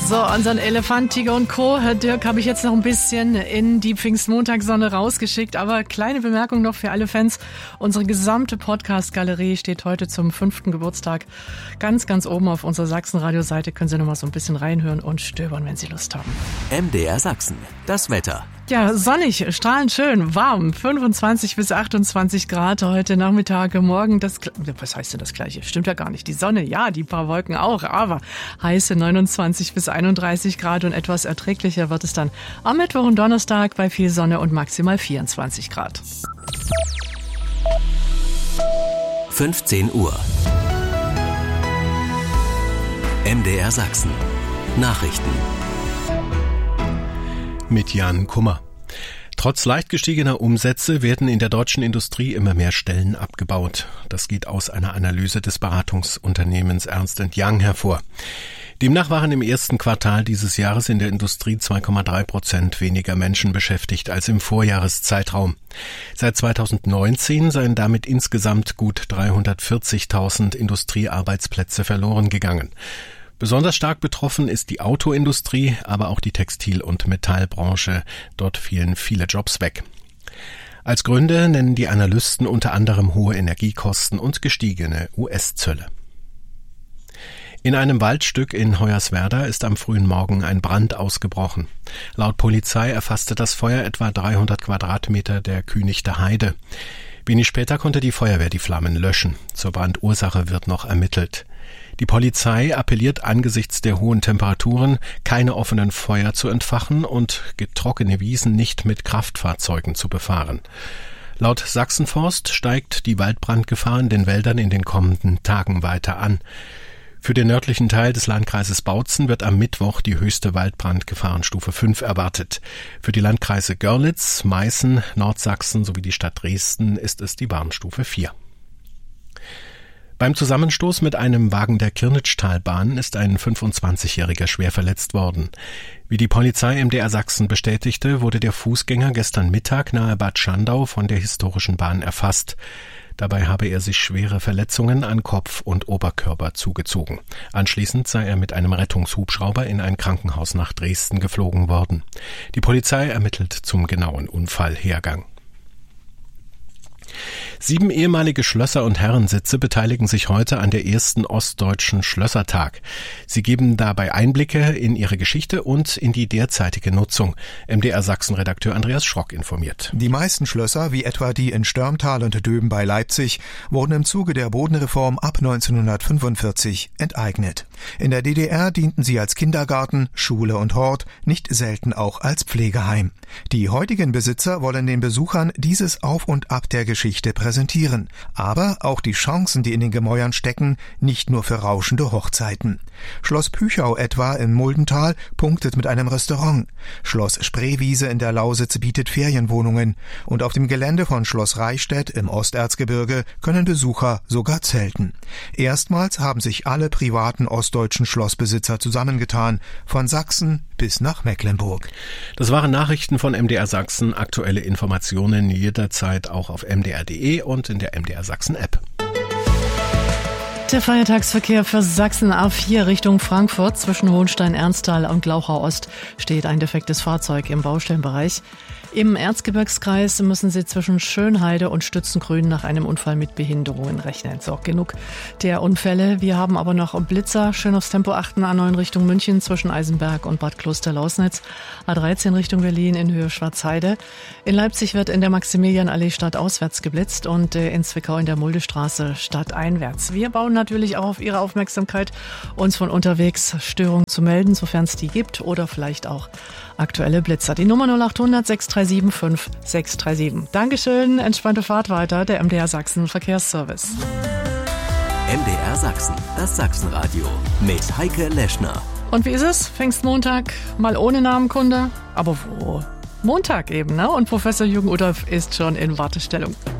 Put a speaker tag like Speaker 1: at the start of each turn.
Speaker 1: So, unseren Elefant, Tiger und Co. Herr Dirk, habe ich jetzt noch ein bisschen in die Pfingstmontagssonne rausgeschickt. Aber kleine Bemerkung noch für alle Fans. Unsere gesamte Podcast-Galerie steht heute zum 5. Geburtstag ganz, ganz oben auf unserer Sachsen-Radio-Seite. Können Sie noch mal so ein bisschen reinhören und stöbern, wenn Sie Lust haben.
Speaker 2: MDR Sachsen, das Wetter.
Speaker 1: Ja, sonnig, strahlend schön, warm, 25 bis 28 Grad heute Nachmittag, morgen was heißt denn das Gleiche? Stimmt ja gar nicht. Die Sonne, ja, die paar Wolken auch, aber heiße 29 bis 31 Grad und etwas erträglicher wird es dann am Mittwoch und Donnerstag bei viel Sonne und maximal 24 Grad.
Speaker 2: 15 Uhr. MDR Sachsen. Nachrichten.
Speaker 3: Mit Jan Kummer. Trotz leicht gestiegener Umsätze werden in der deutschen Industrie immer mehr Stellen abgebaut. Das geht aus einer Analyse des Beratungsunternehmens Ernst & Young hervor. Demnach waren im ersten Quartal dieses Jahres in der Industrie 2,3% weniger Menschen beschäftigt als im Vorjahreszeitraum. Seit 2019 seien damit insgesamt gut 340.000 Industriearbeitsplätze verloren gegangen. Besonders stark betroffen ist die Autoindustrie, aber auch die Textil- und Metallbranche. Dort fielen viele Jobs weg. Als Gründe nennen die Analysten unter anderem hohe Energiekosten und gestiegene US-Zölle. In einem Waldstück in Hoyerswerda ist am frühen Morgen ein Brand ausgebrochen. Laut Polizei erfasste das Feuer etwa 300 Quadratmeter der Kühnichter Heide. Wenig später konnte die Feuerwehr die Flammen löschen. Zur Brandursache wird noch ermittelt. Die Polizei appelliert angesichts der hohen Temperaturen, keine offenen Feuer zu entfachen und trockene Wiesen nicht mit Kraftfahrzeugen zu befahren. Laut Sachsenforst steigt die Waldbrandgefahr in den Wäldern in den kommenden Tagen weiter an. Für den nördlichen Teil des Landkreises Bautzen wird am Mittwoch die höchste Waldbrandgefahrenstufe 5 erwartet. Für die Landkreise Görlitz, Meißen, Nordsachsen sowie die Stadt Dresden ist es die Warnstufe 4. Beim Zusammenstoß mit einem Wagen der Kirnitschtalbahn ist ein 25-Jähriger schwer verletzt worden. Wie die Polizei MDR Sachsen bestätigte, wurde der Fußgänger gestern Mittag nahe Bad Schandau von der historischen Bahn erfasst. Dabei habe er sich schwere Verletzungen an Kopf und Oberkörper zugezogen. Anschließend sei er mit einem Rettungshubschrauber in ein Krankenhaus nach Dresden geflogen worden. Die Polizei ermittelt zum genauen Unfallhergang. 7 ehemalige Schlösser und Herrensitze beteiligen sich heute an der ersten Ostdeutschen Schlössertag. Sie geben dabei Einblicke in ihre Geschichte und in die derzeitige Nutzung. MDR Sachsen-Redakteur Andreas Schrock informiert.
Speaker 4: Die meisten Schlösser, wie etwa die in Störmtal und Döben bei Leipzig, wurden im Zuge der Bodenreform ab 1945 enteignet. In der DDR dienten sie als Kindergarten, Schule und Hort, nicht selten auch als Pflegeheim. Die heutigen Besitzer wollen den Besuchern dieses Auf und Ab der Geschichte präsentieren, aber auch die Chancen, die in den Gemäuern stecken, nicht nur für rauschende Hochzeiten. Schloss Püchau etwa im Muldental punktet mit einem Restaurant. Schloss Spreewiese in der Lausitz bietet Ferienwohnungen und auf dem Gelände von Schloss Reichstätt im Osterzgebirge können Besucher sogar zelten. Erstmals haben sich alle privaten ostdeutschen Schlossbesitzer zusammengetan, von Sachsen bis nach Mecklenburg.
Speaker 3: Das waren Nachrichten von MDR Sachsen. Aktuelle Informationen jederzeit auch auf mdr.de und in der MDR Sachsen App.
Speaker 1: Der Feiertagsverkehr für Sachsen A4 Richtung Frankfurt zwischen Hohenstein-Ernsthal und Glauchau-Ost steht ein defektes Fahrzeug im Baustellenbereich. Im Erzgebirgskreis müssen Sie zwischen Schönheide und Stützengrün nach einem Unfall mit Behinderungen rechnen. Ist auch genug der Unfälle. Wir haben aber noch Blitzer. Schön aufs Tempo achten. A9 Richtung München zwischen Eisenberg und Bad Kloster-Lausnitz. A13 Richtung Berlin in Höhe Schwarzheide. In Leipzig wird in der Maximilianallee stadtauswärts geblitzt und in Zwickau in der Muldestraße stadteinwärts. Wir bauen natürlich auch auf Ihre Aufmerksamkeit, uns von unterwegs Störungen zu melden, sofern es die gibt oder vielleicht auch aktuelle Blitzer. Die Nummer 0800 637 5637. Dankeschön, entspannte Fahrt weiter, der MDR Sachsen Verkehrsservice.
Speaker 2: MDR Sachsen, das Sachsenradio mit Heike Leschner.
Speaker 1: Und wie ist es? Pfingstmontag, mal ohne Namenkunde, aber wo? Montag eben, ne? Und Professor Jürgen Udolph ist schon in Wartestellung.